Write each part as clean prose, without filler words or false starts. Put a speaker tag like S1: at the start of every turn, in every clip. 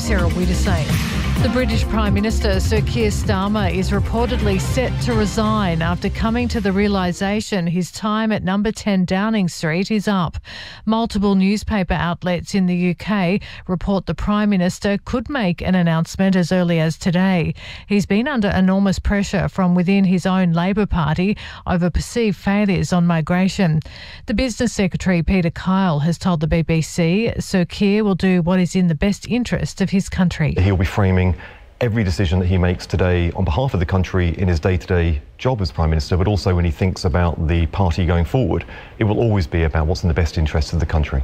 S1: Sarah Wiedersame. The British Prime Minister, Sir Keir Starmer, is reportedly set to resign after coming to the realisation his time at number 10 Downing Street is up. Multiple newspaper outlets in the UK report the Prime Minister could make an announcement as early as today. He's been under enormous pressure from within his own Labor Party over perceived failures on migration. The Business Secretary, Peter Kyle, has told the BBC Sir Keir will do what is in the best interest of his country.
S2: He'll be framing every decision that he makes today on behalf of the country in his day-to-day job as Prime Minister, but also when he thinks about the party going forward, it will always be about what's in the best interest of the country.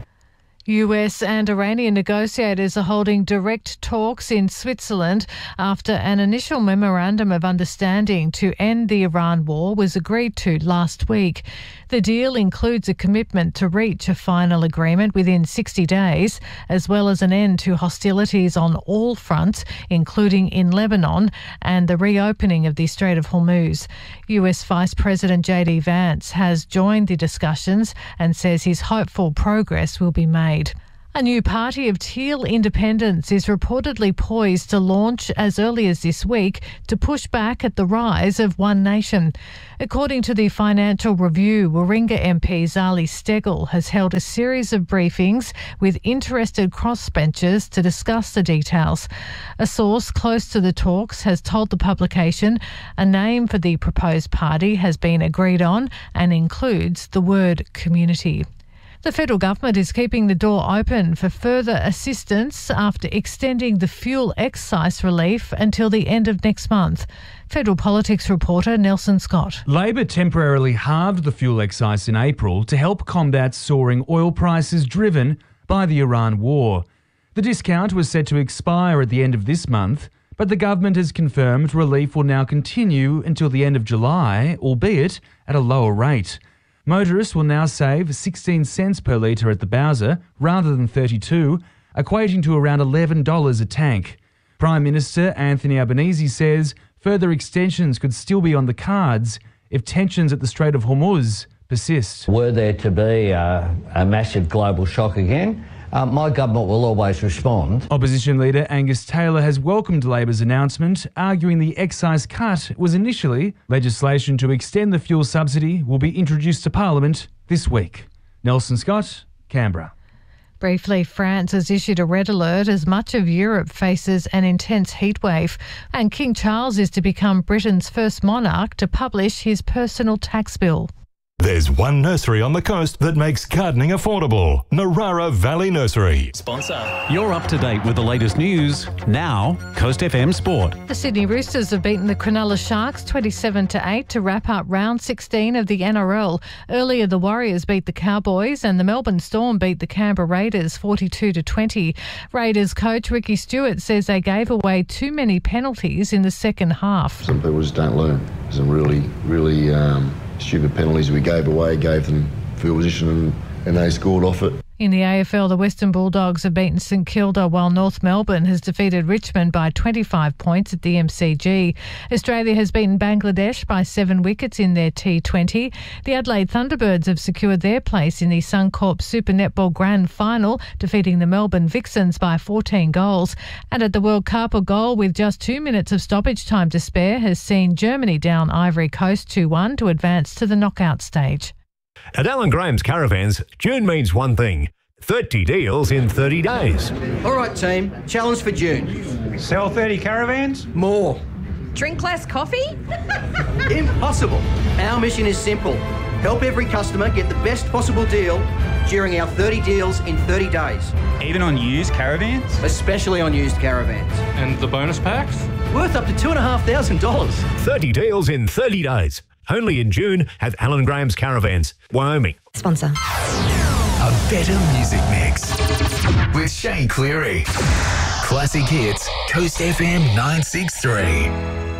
S1: US and Iranian negotiators are holding direct talks in Switzerland after an initial memorandum of understanding to end the Iran war was agreed to last week. The deal includes a commitment to reach a final agreement within 60 days, as well as an end to hostilities on all fronts, including in Lebanon, and the reopening of the Strait of Hormuz. US Vice President JD Vance has joined the discussions and says he's hopeful progress will be made. A new party of teal independents is reportedly poised to launch as early as this week to push back at the rise of One Nation. According to the Financial Review, Warringah MP Zali Steggall has held a series of briefings with interested crossbenchers to discuss the details. A source close to the talks has told the publication a name for the proposed party has been agreed on and includes the word community. The federal government is keeping the door open for further assistance after extending the fuel excise relief until the end of next month. Federal politics reporter Nelson Scott.
S3: Labor temporarily halved the fuel excise in April to help combat soaring oil prices driven by the Iran war. The discount was set to expire at the end of this month, but the government has confirmed relief will now continue until the end of July, albeit at a lower rate. Motorists will now save 16 cents per litre at the Bowser rather than 32, equating to around $11 a tank. Prime Minister Anthony Albanese says further extensions could still be on the cards if tensions at the Strait of Hormuz persist.
S4: Were there to be a massive global shock again, my government will always respond.
S3: Opposition leader Angus Taylor has welcomed Labor's announcement, arguing the excise cut was initially legislation to extend the fuel subsidy will be introduced to Parliament this week. Nelson Scott, Canberra.
S1: Briefly, France has issued a red alert as much of Europe faces an intense heatwave, and King Charles is to become Britain's first monarch to publish his personal tax bill.
S5: There's one nursery on the coast that makes gardening affordable. Narara Valley Nursery.
S6: Sponsor. You're up to date with the latest news. Now, Coast FM Sport.
S1: The Sydney Roosters have beaten the Cronulla Sharks 27-8 to wrap up round 16 of the NRL. Earlier, the Warriors beat the Cowboys and the Melbourne Storm beat the Canberra Raiders 42-20. Raiders coach Ricky Stewart says they gave away too many penalties in the second half.
S7: Some people just don't learn. Some really stupid penalties we gave away, gave them field position and they scored off it.
S1: In the AFL, the Western Bulldogs have beaten St Kilda while North Melbourne has defeated Richmond by 25 points at the MCG. Australia has beaten Bangladesh by 7 wickets in their T20. The Adelaide Thunderbirds have secured their place in the Suncorp Super Netball Grand Final, defeating the Melbourne Vixens by 14 goals. And at the World Cup, a goal with just 2 minutes of stoppage time to spare has seen Germany down Ivory Coast 2-1 to advance to the knockout stage.
S5: At Alan Graham's Caravans, June means one thing: 30 deals in 30 days.
S8: All right, team. Challenge for June.
S9: Sell 30 caravans?
S8: More.
S10: Drink less coffee?
S8: Impossible. Our mission is simple. Help every customer get the best possible deal during our 30 deals in 30 days.
S9: Even on used caravans?
S8: Especially on used caravans.
S9: And the bonus packs?
S8: Worth up to $2,500.
S5: 30 deals in 30 days. Only in June at Alan Graham's Caravans, Wyoming.
S10: Sponsor.
S11: A better music mix with Shane Cleary. Classic hits, Coast FM 963.